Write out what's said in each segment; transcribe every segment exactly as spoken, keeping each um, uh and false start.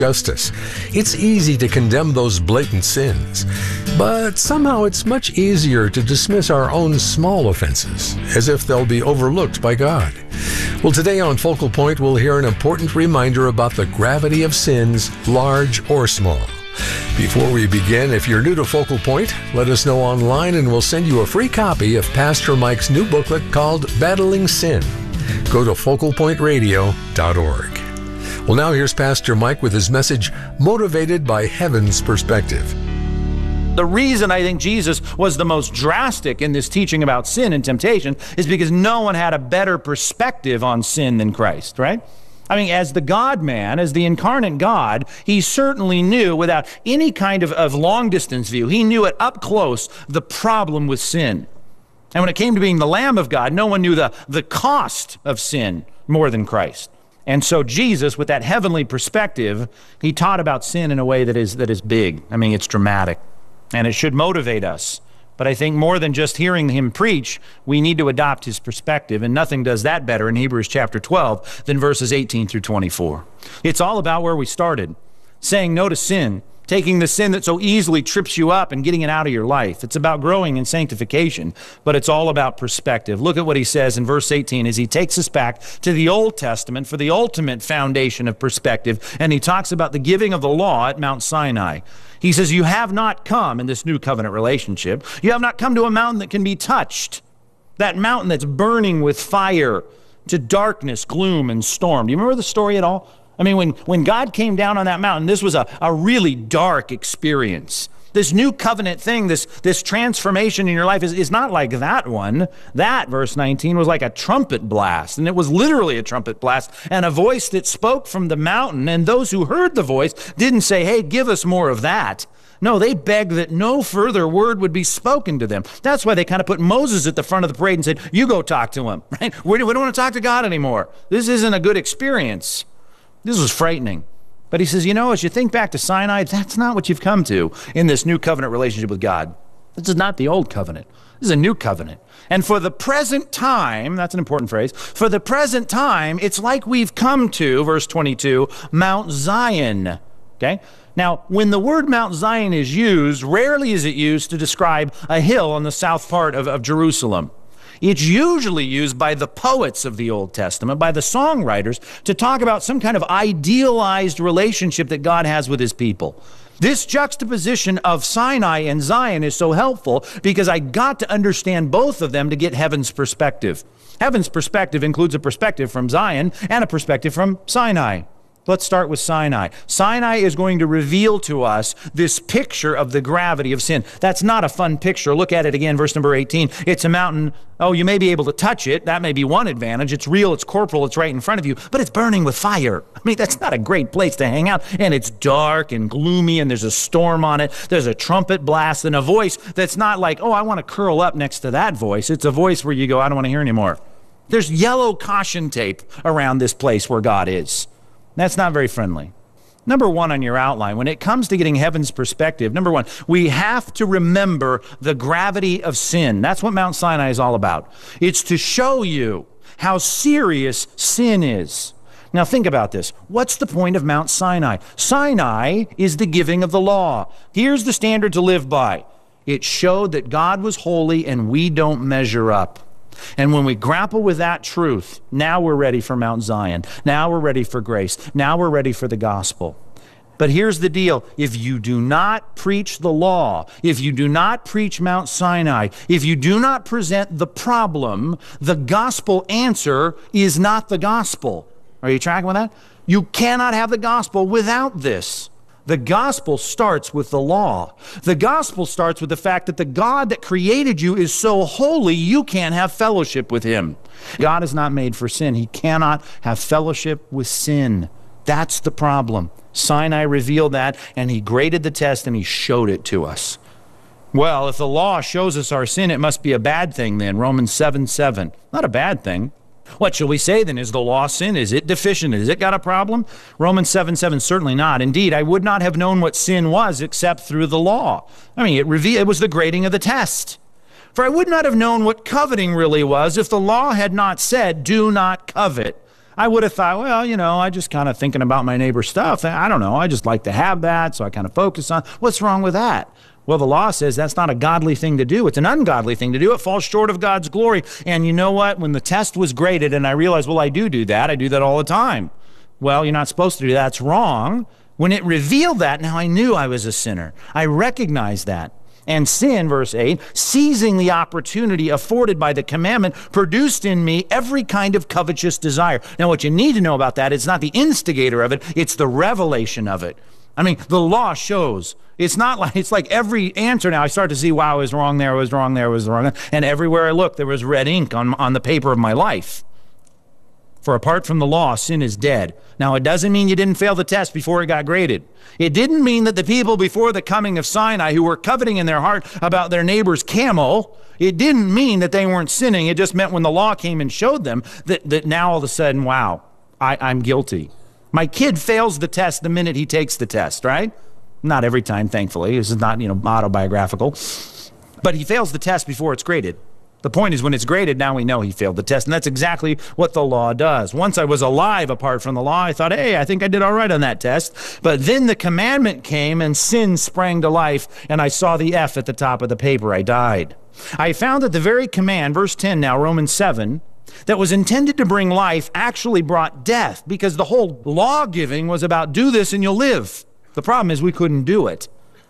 justice. It's easy to condemn those blatant sins, but somehow it's much easier to dismiss our own small offenses as if they'll be overlooked by God. Well, today on Focal Point, we'll hear an important reminder about the gravity of sins, large or small. Before we begin, if you're new to Focal Point, let us know online and we'll send you a free copy of Pastor Mike's new booklet called Battling Sin. Go to focal point radio dot org. Well, now here's Pastor Mike with his message, Motivated by Heaven's Perspective. The reason I think Jesus was the most drastic in this teaching about sin and temptation is because no one had a better perspective on sin than Christ, right? I mean, as the God-man, as the incarnate God, he certainly knew without any kind of, of long-distance view, he knew it up close, the problem with sin. And when it came to being the Lamb of God, no one knew the, the cost of sin more than Christ. And so Jesus, with that heavenly perspective, he taught about sin in a way that is that is big. I mean, it's dramatic, and it should motivate us. But I think more than just hearing him preach, we need to adopt his perspective, and nothing does that better in Hebrews chapter twelve than verses eighteen through twenty-four. It's all about where we started, saying no to sin, taking the sin that so easily trips you up and getting it out of your life. It's about growing in sanctification, but it's all about perspective. Look at what he says in verse eighteen as he takes us back to the Old Testament for the ultimate foundation of perspective, and he talks about the giving of the law at Mount Sinai. He says, you have not come in this new covenant relationship. You have not come to a mountain that can be touched, that mountain that's burning with fire, to darkness, gloom, and storm. Do you remember the story at all? I mean, when, when God came down on that mountain, this was a, a really dark experience. This new covenant thing, this, this transformation in your life is, is not like that one. That, verse nineteen, was like a trumpet blast, and it was literally a trumpet blast, and a voice that spoke from the mountain, and those who heard the voice didn't say, hey, give us more of that. No, they begged that no further word would be spoken to them. That's why they kind of put Moses at the front of the parade and said, you go talk to him, right? We don't want to talk to God anymore. This isn't a good experience. This was frightening. But he says, you know, as you think back to Sinai, that's not what you've come to in this new covenant relationship with God. This is not the old covenant. This is a new covenant. And for the present time, that's an important phrase, for the present time, it's like we've come to, verse twenty-two, Mount Zion. Okay? Now, when the word Mount Zion is used, rarely is it used to describe a hill on the south part of, of Jerusalem. It's usually used by the poets of the Old Testament, by the songwriters, to talk about some kind of idealized relationship that God has with his people. This juxtaposition of Sinai and Zion is so helpful because I got to understand both of them to get heaven's perspective. Heaven's perspective includes a perspective from Zion and a perspective from Sinai. Let's start with Sinai. Sinai is going to reveal to us this picture of the gravity of sin. That's not a fun picture. Look at it again, verse number eighteen. It's a mountain. Oh, you may be able to touch it. That may be one advantage. It's real, it's corporal, it's right in front of you, but it's burning with fire. I mean, that's not a great place to hang out. And it's dark and gloomy, and there's a storm on it. There's a trumpet blast and a voice that's not like, oh, I want to curl up next to that voice. It's a voice where you go, I don't want to hear anymore. There's yellow caution tape around this place where God is. That's not very friendly. Number one on your outline, when it comes to getting heaven's perspective, number one, we have to remember the gravity of sin. That's what Mount Sinai is all about. It's to show you how serious sin is. Now think about this. What's the point of Mount Sinai? Sinai is the giving of the law. Here's the standard to live by. It showed that God was holy and we don't measure up. And when we grapple with that truth, now we're ready for Mount Zion. Now we're ready for grace. Now we're ready for the gospel. But here's the deal. If you do not preach the law, if you do not preach Mount Sinai, if you do not present the problem, the gospel answer is not the gospel. Are you tracking with that? You cannot have the gospel without this. The gospel starts with the law. The gospel starts with the fact that the God that created you is so holy, you can't have fellowship with him. God is not made for sin. He cannot have fellowship with sin. That's the problem. Sinai revealed that, and he graded the test, and he showed it to us. Well, if the law shows us our sin, it must be a bad thing then. Romans seven seven. Not a bad thing. What shall we say then? Is the law sin? Is it deficient? Has it got a problem? Romans seven seven, certainly not. Indeed, I would not have known what sin was except through the law. I mean, it, revealed, it was the grading of the test. For I would not have known what coveting really was if the law had not said, do not covet. I would have thought, well, you know, I just kind of thinking about my neighbor's stuff. I don't know. I just like to have that, so I kind of focus on. What's wrong with that? Well, the law says that's not a godly thing to do. It's an ungodly thing to do. It falls short of God's glory. And you know what? When the test was graded and I realized, well, I do do that. I do that all the time. Well, you're not supposed to do that. That's wrong. When it revealed that, now I knew I was a sinner. I recognized that. And sin, verse eight, seizing the opportunity afforded by the commandment, produced in me every kind of covetous desire. Now, what you need to know about that, it's not the instigator of it, it's the revelation of it. I mean, the law shows. It's not like, it's like every answer now, I start to see, wow, I was wrong there, I was wrong there, I was wrong. And everywhere I looked, there was red ink on, on the paper of my life. For apart from the law, sin is dead. Now, it doesn't mean you didn't fail the test before it got graded. It didn't mean that the people before the coming of Sinai who were coveting in their heart about their neighbor's camel, it didn't mean that they weren't sinning. It just meant when the law came and showed them that, that now all of a sudden, wow, I, I'm guilty. My kid fails the test the minute he takes the test, right? Not every time, thankfully. This is not, you know, autobiographical. But he fails the test before it's graded. The point is, when it's graded, now we know he failed the test. And that's exactly what the law does. Once I was alive apart from the law, I thought, hey, I think I did all right on that test. But then the commandment came and sin sprang to life, and I saw the F at the top of the paper. I died. I found that the very command, verse ten now, Romans seven, that was intended to bring life actually brought death, because the whole law giving was about do this and you'll live. The problem is we couldn't do it.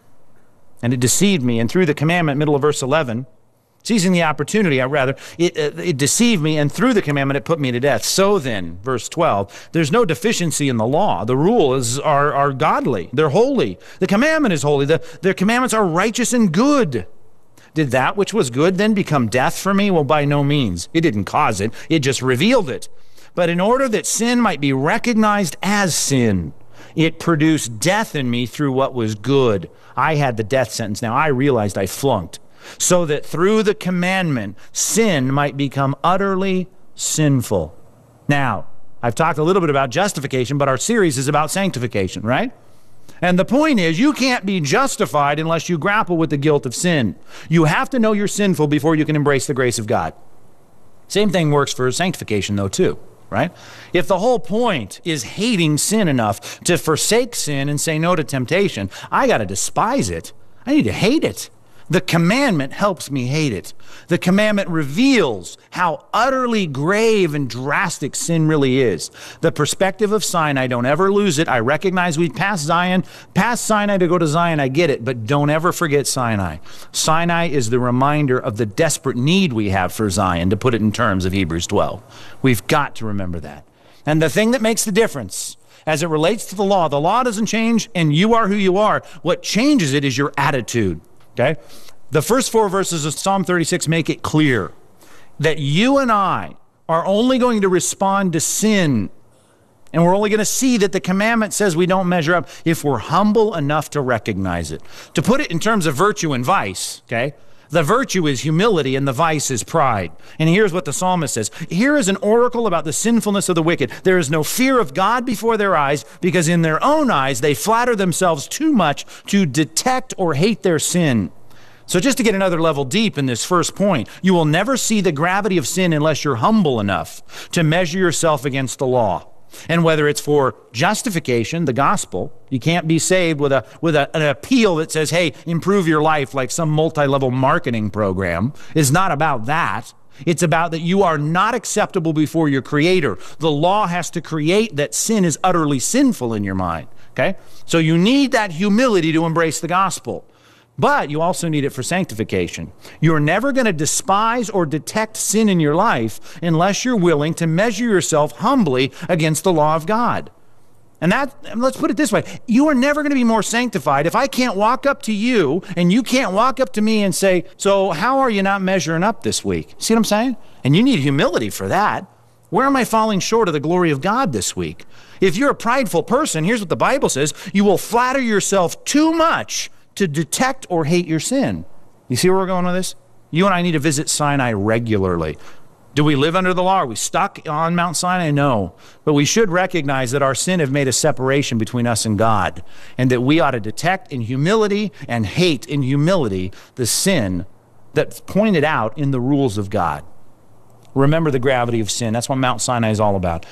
And it deceived me. And through the commandment, middle of verse eleven, seizing the opportunity, I rather, it, uh, it deceived me, and through the commandment, it put me to death. So then, verse twelve, there's no deficiency in the law. The rules are, are godly. They're holy. The commandment is holy. The, their commandments are righteous and good. Did that which was good then become death for me? Well, by no means. It didn't cause it. It just revealed it. But in order that sin might be recognized as sin, it produced death in me through what was good. I had the death sentence. Now I realized I flunked. So that through the commandment, sin might become utterly sinful. Now, I've talked a little bit about justification, but our series is about sanctification, right? And the point is, you can't be justified unless you grapple with the guilt of sin. You have to know you're sinful before you can embrace the grace of God. Same thing works for sanctification, though, too, right? If the whole point is hating sin enough to forsake sin and say no to temptation, I got to despise it. I need to hate it. The commandment helps me hate it. The commandment reveals how utterly grave and drastic sin really is. The perspective of Sinai, don't ever lose it. I recognize we passed Zion, past Sinai to go to Zion, I get it, but don't ever forget Sinai. Sinai is the reminder of the desperate need we have for Zion, to put it in terms of Hebrews twelve. We've got to remember that. And the thing that makes the difference as it relates to the law, the law doesn't change and you are who you are. What changes it is your attitude. Okay? The first four verses of Psalm thirty-six make it clear that you and I are only going to respond to sin, and we're only going to see that the commandment says we don't measure up if we're humble enough to recognize it. To put it in terms of virtue and vice, okay? The virtue is humility and the vice is pride. And here's what the psalmist says. Here is an oracle about the sinfulness of the wicked. There is no fear of God before their eyes, because in their own eyes they flatter themselves too much to detect or hate their sin. So just to get another level deep in this first point, you will never see the gravity of sin unless you're humble enough to measure yourself against the law. And whether it's for justification, the gospel, you can't be saved with a with a, an appeal that says, hey, improve your life, like some multi-level marketing program. It's not about that. It's about that you are not acceptable before your Creator. The law has to create that sin is utterly sinful in your mind. Okay? So you need that humility to embrace the gospel. But you also need it for sanctification. You're never going to despise or detect sin in your life unless you're willing to measure yourself humbly against the law of God. And that, let's put it this way, you are never going to be more sanctified if I can't walk up to you and you can't walk up to me and say, so how are you not measuring up this week? See what I'm saying? And you need humility for that. Where am I falling short of the glory of God this week? If you're a prideful person, here's what the Bible says, you will flatter yourself too much to detect or hate your sin. You see where we're going with this? You and I need to visit Sinai regularly. Do we live under the law? Are we stuck on Mount Sinai? No. But we should recognize that our sin have made a separation between us and God, and that we ought to detect in humility and hate in humility the sin that's pointed out in the rules of God. Remember the gravity of sin. That's what Mount Sinai is all about.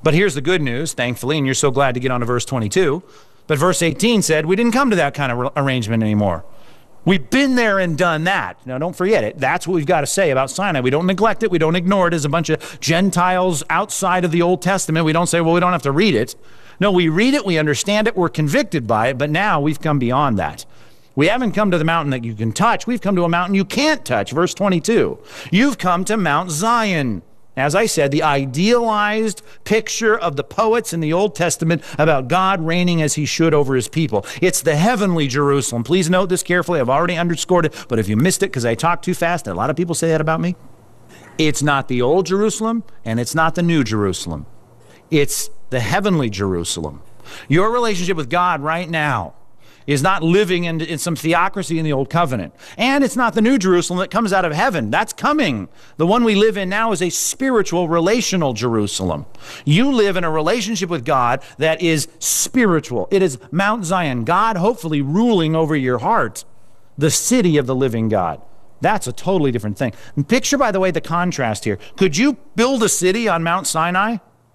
But here's the good news, thankfully, and you're so glad to get on to verse twenty-two. But verse eighteen said we didn't come to that kind of arrangement anymore. We've been there and done that. Now, don't forget it. That's what we've got to say about Sinai. We don't neglect it. We don't ignore it as a bunch of Gentiles outside of the Old Testament. We don't say, well, we don't have to read it. No, we read it, we understand it, we're convicted by it, but now we've come beyond that. We haven't come to the mountain that you can touch. We've come to a mountain you can't touch. Verse twenty-two. You've come to Mount Zion. As I said, the idealized picture of the poets in the Old Testament about God reigning as he should over his people. It's the heavenly Jerusalem. Please note this carefully. I've already underscored it, but if you missed it because I talk too fast, and a lot of people say that about me, it's not the old Jerusalem and it's not the new Jerusalem. It's the heavenly Jerusalem. Your relationship with God right now is not living in, in some theocracy in the old covenant. And it's not the new Jerusalem that comes out of heaven. That's coming. The one we live in now is a spiritual, relational Jerusalem. You live in a relationship with God that is spiritual. It is Mount Zion, God hopefully ruling over your heart, the city of the living God. That's a totally different thing. And picture, by the way, the contrast here. Could you build a city on Mount Sinai?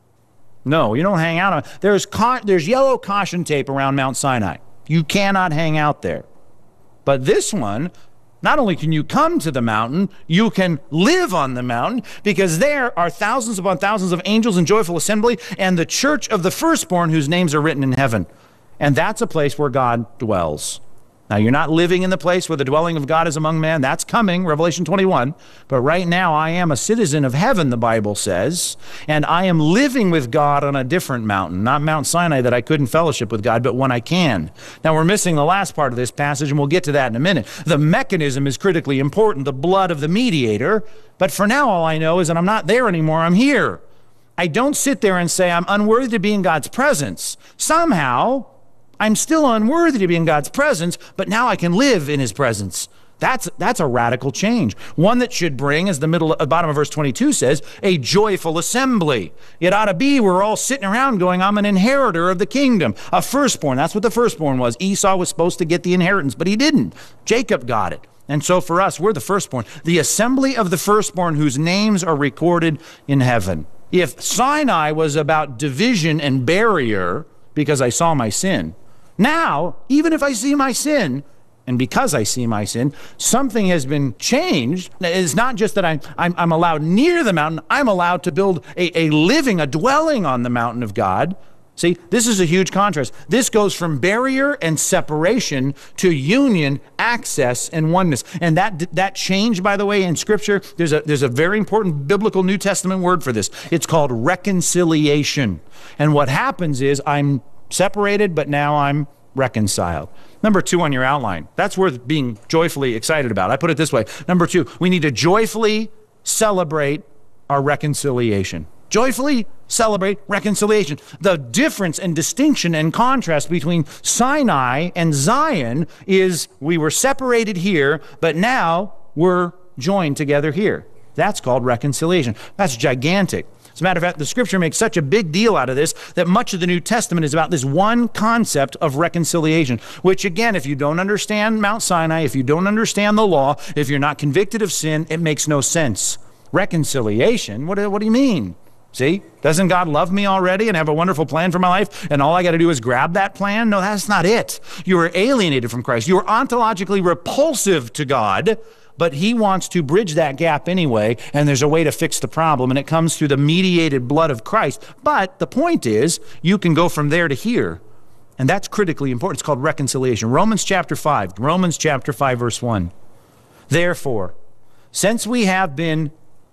No, you don't hang out on it. There's, there's yellow caution tape around Mount Sinai. You cannot hang out there. But this one, not only can you come to the mountain, you can live on the mountain, because there are thousands upon thousands of angels in joyful assembly and the church of the firstborn whose names are written in heaven. And that's a place where God dwells. Now, you're not living in the place where the dwelling of God is among men. That's coming, Revelation twenty-one. But right now, I am a citizen of heaven, the Bible says, and I am living with God on a different mountain, not Mount Sinai that I couldn't fellowship with God, but one I can. Now, we're missing the last part of this passage, and we'll get to that in a minute. The mechanism is critically important, the blood of the mediator. But for now, all I know is that I'm not there anymore. I'm here. I don't sit there and say I'm unworthy to be in God's presence. Somehow, I'm still unworthy to be in God's presence, but now I can live in his presence. That's, that's a radical change. One that should bring, as the middle, uh, bottom of verse twenty-two says, a joyful assembly. It ought to be we're all sitting around going, I'm an inheritor of the kingdom, a firstborn. That's what the firstborn was. Esau was supposed to get the inheritance, but he didn't. Jacob got it. And so for us, we're the firstborn. The assembly of the firstborn whose names are recorded in heaven. If Sinai was about division and barrier because I saw my sin, now, even if I see my sin, and because I see my sin, something has been changed. It's not just that I'm, I'm, I'm allowed near the mountain, I'm allowed to build a, a living, a dwelling on the mountain of God. See, this is a huge contrast. This goes from barrier and separation to union, access, and oneness. And that that change, by the way, in Scripture, there's a, there's a very important biblical New Testament word for this. It's called reconciliation. And what happens is I'm separated, but now I'm reconciled. Number two on your outline. That's worth being joyfully excited about. I put it this way. Number two, we need to joyfully celebrate our reconciliation. Joyfully celebrate reconciliation. The difference and distinction and contrast between Sinai and Zion is we were separated here, but now we're joined together here. That's called reconciliation. That's gigantic. As a matter of fact, the Scripture makes such a big deal out of this that much of the New Testament is about this one concept of reconciliation, which again, if you don't understand Mount Sinai, if you don't understand the law, if you're not convicted of sin, it makes no sense. Reconciliation? What, what do you mean? See, doesn't God love me already and have a wonderful plan for my life, and all I got to do is grab that plan? No, that's not it. You are alienated from Christ. You are ontologically repulsive to God, but he wants to bridge that gap anyway, and there's a way to fix the problem, and it comes through the mediated blood of Christ. But the point is, you can go from there to here, and that's critically important. It's called reconciliation. Romans chapter five, Romans chapter five, verse one. Therefore, since we have been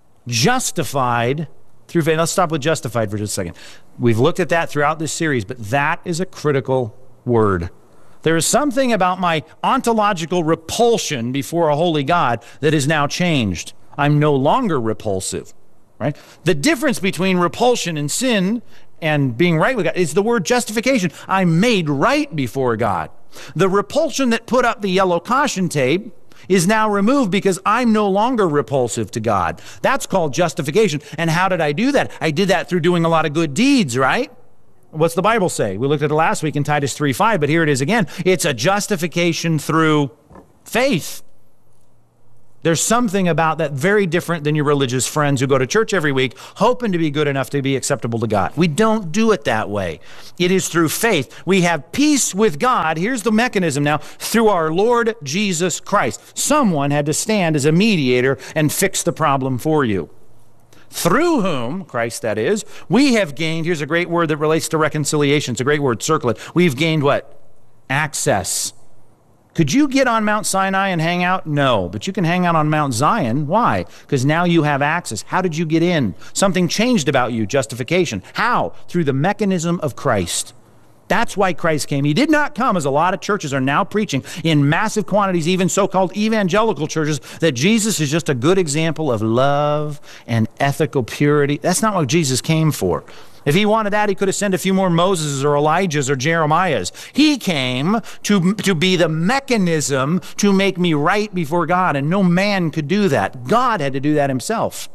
justified through faith, let's stop with justified for just a second. We've looked at that throughout this series, but that is a critical word. There is something about my ontological repulsion before a holy God that is now changed. I'm no longer repulsive, right? The difference between repulsion and sin and being right with God is the word justification. I'm made right before God. The repulsion that put up the yellow caution tape is now removed because I'm no longer repulsive to God. That's called justification. And how did I do that? I did that through doing a lot of good deeds, right? What's the Bible say? We looked at it last week in Titus three five, but here it is again. It's a justification through faith. There's something about that very different than your religious friends who go to church every week hoping to be good enough to be acceptable to God. We don't do it that way. It is through faith. We have peace with God. Here's the mechanism now. Through our Lord Jesus Christ. Someone had to stand as a mediator and fix the problem for you. Through whom, Christ that is, we have gained, here's a great word that relates to reconciliation. It's a great word, circle it. We've gained what? Access. Could you get on Mount Sinai and hang out? No, but you can hang out on Mount Zion. Why? Because now you have access. How did you get in? Something changed about you, justification. How? Through the mechanism of Christ. That's why Christ came. He did not come, as a lot of churches are now preaching in massive quantities, even so-called evangelical churches, that Jesus is just a good example of love and ethical purity. That's not what Jesus came for. If he wanted that, he could have sent a few more Moses or Elijahs or Jeremiahs. He came to, to be the mechanism to make me right before God, and no man could do that. God had to do that himself.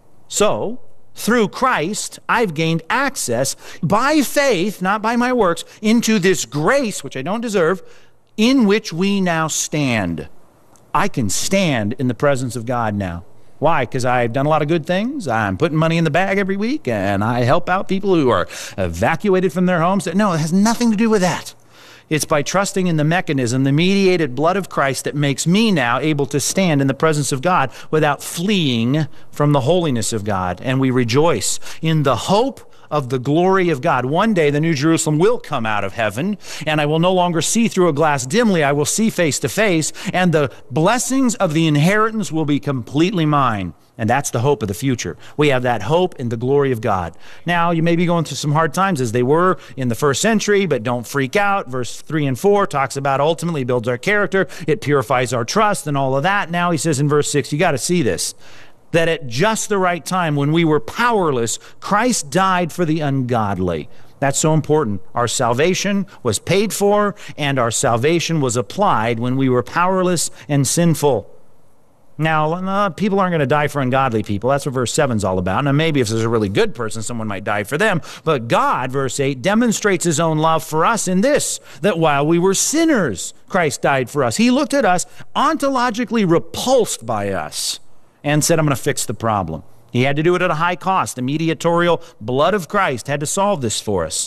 So, through Christ, I've gained access by faith, not by my works, into this grace, which I don't deserve, in which we now stand. I can stand in the presence of God now. Why? Because I've done a lot of good things. I'm putting money in the bag every week, and I help out people who are evacuated from their homes. No, it has nothing to do with that. It's by trusting in the mechanism, the mediated blood of Christ, that makes me now able to stand in the presence of God without fleeing from the holiness of God. And we rejoice in the hope of the glory of God. One day the New Jerusalem will come out of heaven, and I will no longer see through a glass dimly. I will see face to face, and the blessings of the inheritance will be completely mine. And that's the hope of the future. We have that hope in the glory of God. Now, you may be going through some hard times, as they were in the first century, but don't freak out. Verse three and four talks about ultimately builds our character. It purifies our trust and all of that. Now he says in verse six, you got to see this, that at just the right time, when we were powerless, Christ died for the ungodly. That's so important. Our salvation was paid for, and our salvation was applied when we were powerless and sinful. Now, uh, people aren't going to die for ungodly people. That's what verse seven is all about. Now, maybe if there's a really good person, someone might die for them. But God, verse eight, demonstrates his own love for us in this, that while we were sinners, Christ died for us. He looked at us, ontologically repulsed by us, and said, I'm going to fix the problem. He had to do it at a high cost. The mediatorial blood of Christ had to solve this for us.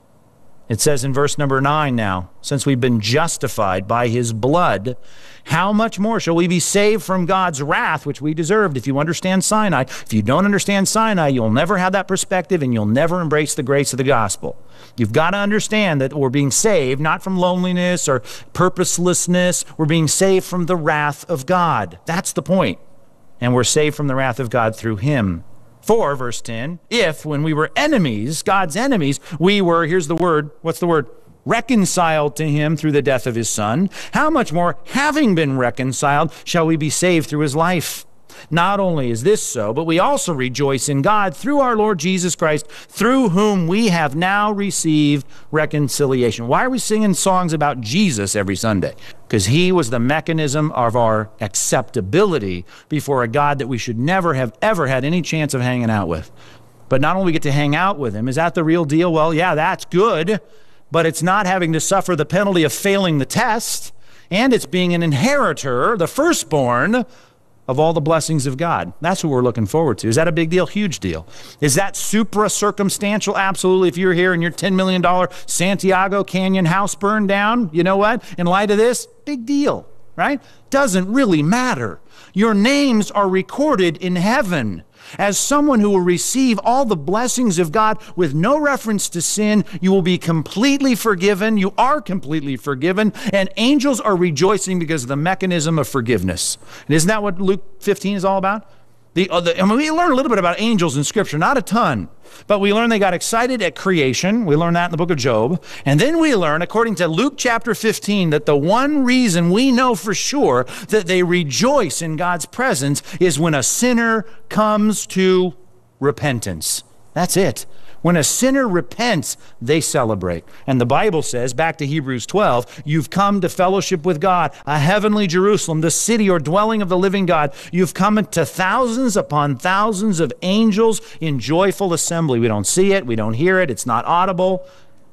It says in verse number nine now, since we've been justified by his blood, how much more shall we be saved from God's wrath, which we deserved? If you understand Sinai, if you don't understand Sinai, you'll never have that perspective, and you'll never embrace the grace of the gospel. You've got to understand that we're being saved not from loneliness or purposelessness. We're being saved from the wrath of God. That's the point. And we're saved from the wrath of God through him. For, verse ten, if when we were enemies, God's enemies, we were, here's the word, what's the word? Reconciled to him through the death of his son, how much more, having been reconciled, shall we be saved through his life? Not only is this so, but we also rejoice in God through our Lord Jesus Christ, through whom we have now received reconciliation. Why are we singing songs about Jesus every Sunday? Because he was the mechanism of our acceptability before a God that we should never have ever had any chance of hanging out with. But not only get to hang out with him, is that the real deal? Well, yeah, that's good, but it's not having to suffer the penalty of failing the test, and it's being an inheritor, the firstborn, of all the blessings of God. That's what we're looking forward to. Is that a big deal? Huge deal. Is that supra-circumstantial? Absolutely. If you're here and your ten million dollars Santiago Canyon house burned down, you know what? In light of this, big deal, right? Doesn't really matter. Your names are recorded in heaven as someone who will receive all the blessings of God with no reference to sin. You will be completely forgiven. You are completely forgiven. And angels are rejoicing because of the mechanism of forgiveness. And isn't that what Luke fifteen is all about? The, uh, the, I mean, we learn a little bit about angels in Scripture, not a ton. But we learn they got excited at creation. We learn that in the book of Job. And then we learn, according to Luke chapter fifteen, that the one reason we know for sure that they rejoice in God's presence is when a sinner comes to repentance. That's it. When a sinner repents, they celebrate. And the Bible says, back to Hebrews twelve, you've come to fellowship with God, a heavenly Jerusalem, the city or dwelling of the living God. You've come to thousands upon thousands of angels in joyful assembly. We don't see it. We don't hear it. It's not audible.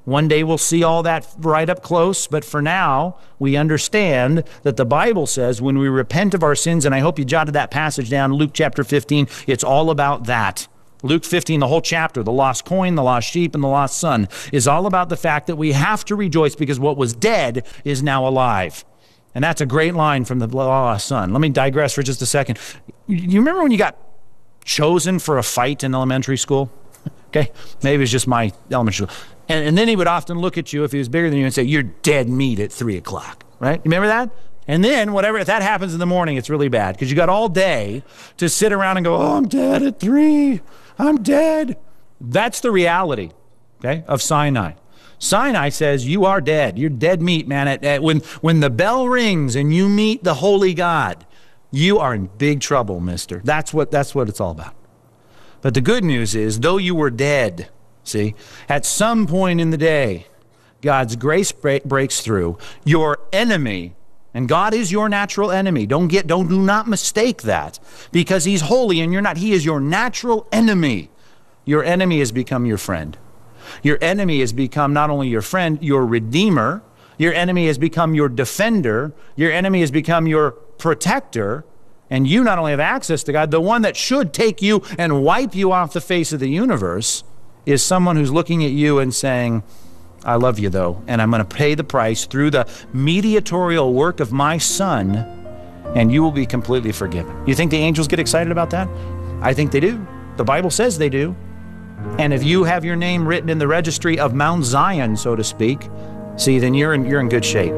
One day we'll see all that right up close, but for now, we understand that the Bible says when we repent of our sins, and I hope you jotted that passage down, Luke chapter fifteen, it's all about that. Luke fifteen, the whole chapter, the lost coin, the lost sheep, and the lost son, is all about the fact that we have to rejoice because what was dead is now alive. And that's a great line from the lost son. Let me digress for just a second. You remember when you got chosen for a fight in elementary school? Okay, maybe it's just my elementary school. And, and then he would often look at you if he was bigger than you and say, "You're dead meat at three o'clock, right? You remember that? And then whatever, if that happens in the morning, it's really bad because you got all day to sit around and go, "Oh, I'm dead at three. I'm dead." That's the reality, okay, of Sinai. Sinai says you are dead. You're dead meat, man. At, at, when, when the bell rings and you meet the holy God, you are in big trouble, mister. That's what, that's what it's all about. But the good news is, though you were dead, see, at some point in the day, God's grace break, breaks through. Your enemy, and God is your natural enemy. Don't get, don't, do not mistake that. Because he's holy and you're not. He is your natural enemy. Your enemy has become your friend. Your enemy has become not only your friend, your redeemer. Your enemy has become your defender. Your enemy has become your protector. And you not only have access to God, the one that should take you and wipe you off the face of the universe is someone who's looking at you and saying, "I love you though, and I'm going to pay the price through the mediatorial work of my son, and you will be completely forgiven." You think the angels get excited about that? I think they do. The Bible says they do. And if you have your name written in the registry of Mount Zion, so to speak, see, then you're in, you're in good shape.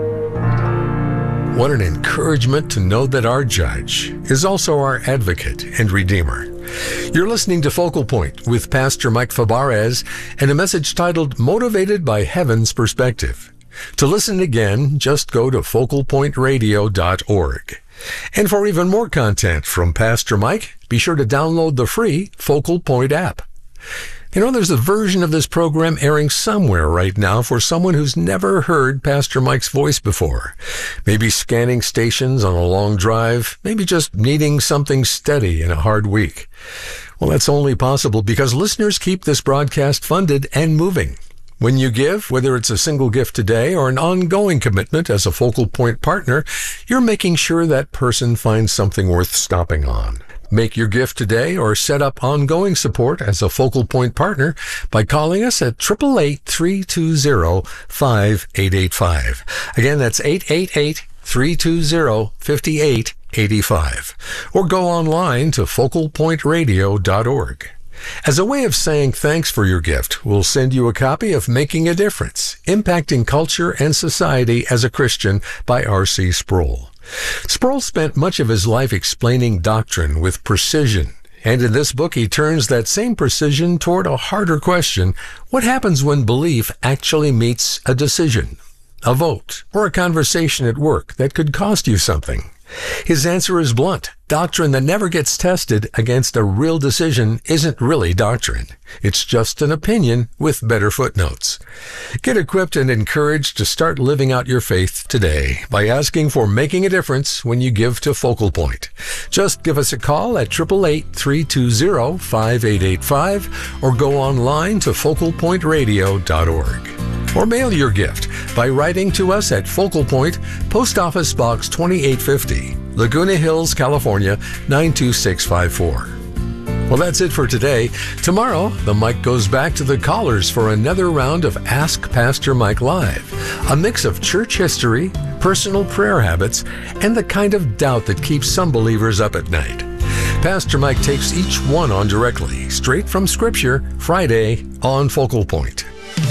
What an encouragement to know that our judge is also our advocate and redeemer. You're listening to Focal Point with Pastor Mike Fabarez and a message titled Motivated by Heaven's Perspective. To listen again, just go to focal point radio dot org. And for even more content from Pastor Mike, be sure to download the free Focal Point app. You know, there's a version of this program airing somewhere right now for someone who's never heard Pastor Mike's voice before. Maybe scanning stations on a long drive, maybe just needing something steady in a hard week. Well, that's only possible because listeners keep this broadcast funded and moving. When you give, whether it's a single gift today or an ongoing commitment as a Focal Point partner, you're making sure that person finds something worth stopping on. Make your gift today or set up ongoing support as a Focal Point partner by calling us at eight eight eight, three two zero, five eight eight five. Again, that's eight eight eight, three two zero, five eight eight five. Or go online to focal point radio dot org. As a way of saying thanks for your gift, we'll send you a copy of Making a Difference, Impacting Culture and Society as a Christian by R C Sproul. Sproul spent much of his life explaining doctrine with precision, and in this book he turns that same precision toward a harder question: what happens when belief actually meets a decision, a vote, or a conversation at work that could cost you something? His answer is blunt. Doctrine that never gets tested against a real decision isn't really doctrine. It's just an opinion with better footnotes. Get equipped and encouraged to start living out your faith today by asking for Making a Difference when you give to Focal Point. Just give us a call at eight eight eight, three two zero, five eight eight five or go online to focal point radio dot org. Or mail your gift by writing to us at Focal Point, Post Office Box twenty-eight fifty, Laguna Hills, California, nine two six five four. Well, that's it for today. Tomorrow, the mic goes back to the callers for another round of Ask Pastor Mike Live, a mix of church history, personal prayer habits, and the kind of doubt that keeps some believers up at night. Pastor Mike takes each one on directly, straight from Scripture, Friday on Focal Point.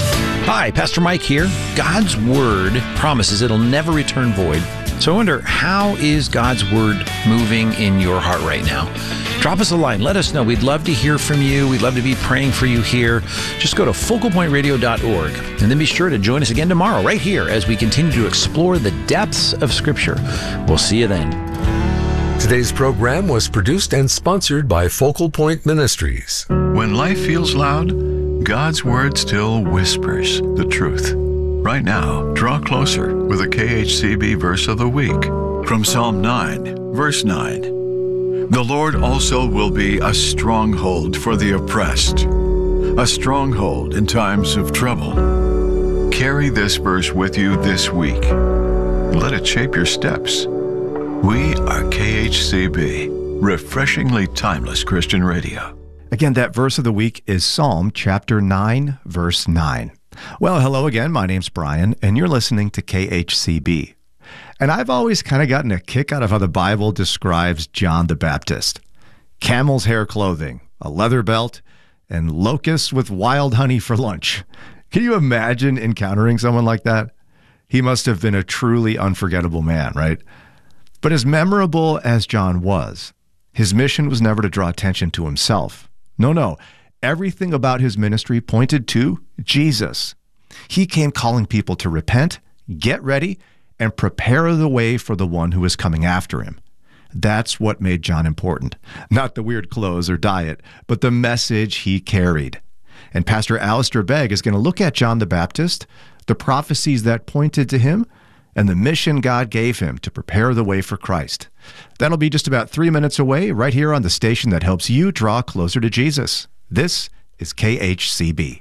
Hi, Pastor Mike here. God's Word promises it'll never return void. So I wonder, how is God's Word moving in your heart right now? Drop us a line. Let us know. We'd love to hear from you. We'd love to be praying for you here. Just go to focal point radio dot org and then be sure to join us again tomorrow right here as we continue to explore the depths of Scripture. We'll see you then. Today's program was produced and sponsored by Focal Point Ministries. When life feels loud, God's Word still whispers the truth. Right now, draw closer with a K H C B verse of the week from Psalm nine, verse nine. The Lord also will be a stronghold for the oppressed, a stronghold in times of trouble. Carry this verse with you this week. Let it shape your steps. We are K H C B, refreshingly timeless Christian radio. Again, that verse of the week is Psalm chapter nine, verse nine. Well, hello again. My name's Brian, and you're listening to K H C B. And I've always kind of gotten a kick out of how the Bible describes John the Baptist. Camel's hair clothing, a leather belt, and locusts with wild honey for lunch. Can you imagine encountering someone like that? He must have been a truly unforgettable man, right? But as memorable as John was, his mission was never to draw attention to himself. No, no. Everything about his ministry pointed to Jesus. He came calling people to repent, get ready, and prepare the way for the one who is coming after him. That's what made John important. Not the weird clothes or diet, but the message he carried. And Pastor Alistair Begg is going to look at John the Baptist, the prophecies that pointed to him, and the mission God gave him to prepare the way for Christ. That'll be just about three minutes away, right here on the station that helps you draw closer to Jesus. This is K H C B.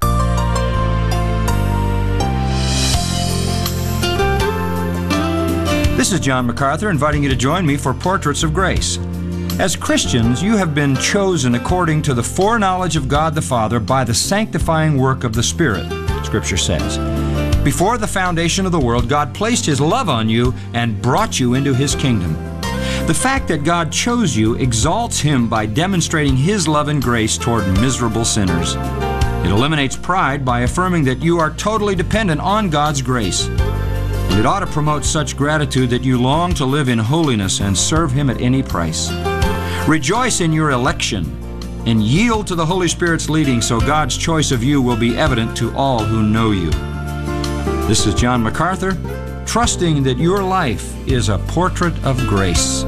This is John MacArthur inviting you to join me for Portraits of Grace. As Christians, you have been chosen according to the foreknowledge of God the Father by the sanctifying work of the Spirit, Scripture says. Before the foundation of the world, God placed His love on you and brought you into His kingdom. The fact that God chose you exalts Him by demonstrating His love and grace toward miserable sinners. It eliminates pride by affirming that you are totally dependent on God's grace. And it ought to promote such gratitude that you long to live in holiness and serve Him at any price. Rejoice in your election and yield to the Holy Spirit's leading so God's choice of you will be evident to all who know you. This is John MacArthur, trusting that your life is a portrait of grace.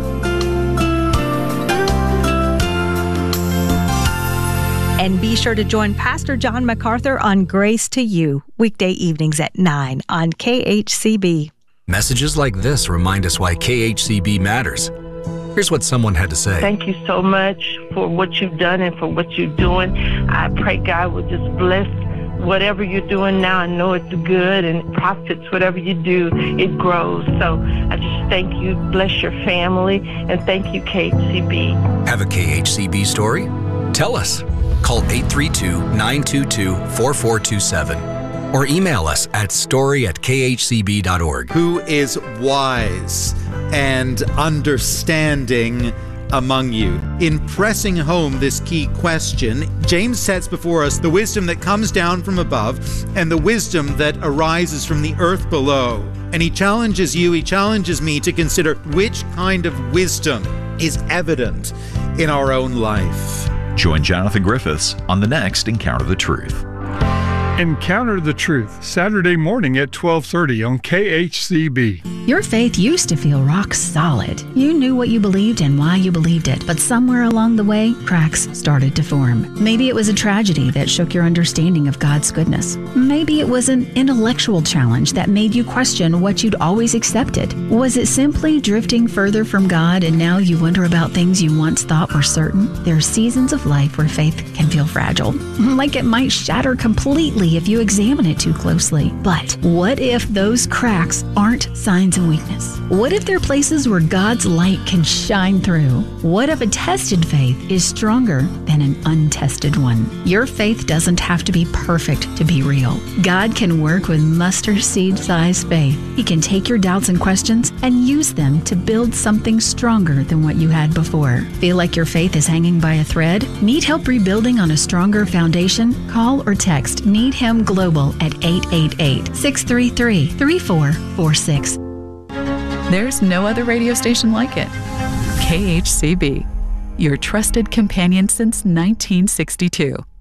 And be sure to join Pastor John MacArthur on Grace to You, weekday evenings at nine on K H C B. Messages like this remind us why K H C B matters. Here's what someone had to say. Thank you so much for what you've done and for what you're doing. I pray God will just bless whatever you're doing now. I know it's good and it profits. Whatever you do, it grows. So I just thank you, bless your family, and thank you, K H C B. Have a K H C B story? Tell us. Call eight three two, nine two two, four four two seven or email us at story at k h c b dot org. Who is wise and understanding among you? In pressing home this key question, James sets before us the wisdom that comes down from above and the wisdom that arises from the earth below. And he challenges you, he challenges me to consider which kind of wisdom is evident in our own life. Join Jonathan Griffiths on the next Encounter the Truth. Encounter the Truth, Saturday morning at twelve thirty on K H C B. Your faith used to feel rock solid. You knew what you believed and why you believed it, but somewhere along the way, cracks started to form. Maybe it was a tragedy that shook your understanding of God's goodness. Maybe it was an intellectual challenge that made you question what you'd always accepted. Was it simply drifting further from God and now you wonder about things you once thought were certain? There are seasons of life where faith can feel fragile, like it might shatter completely if you examine it too closely. But what if those cracks aren't signs of weakness? What if they're places where God's light can shine through? What if a tested faith is stronger than an untested one? Your faith doesn't have to be perfect to be real. God can work with mustard seed sized faith. He can take your doubts and questions and use them to build something stronger than what you had before. Feel like your faith is hanging by a thread? Need help rebuilding on a stronger foundation? Call or text Need Him Global at eight eight eight, six three three, three four four six. There's no other radio station like it. K H C B, your trusted companion since nineteen sixty-two.